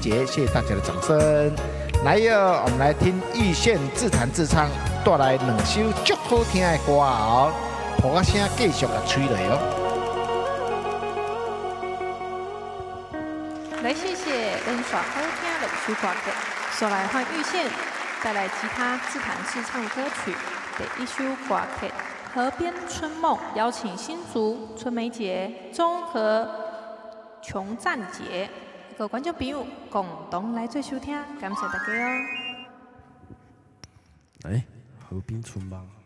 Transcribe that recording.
节，谢谢大家的掌声。来哟，我们来听玉宪自弹自唱，带来2首足好听的歌哦，抱声继续甲吹落哦。 来，谢谢演耍好听2首歌曲，首来换玉宪带来吉他自弹自唱歌曲第1首歌曲《河边春梦》，邀请新竹春梅节、中和琼赞节各位观众朋友共同来做收听，感谢大家哦。 来，河边春梦。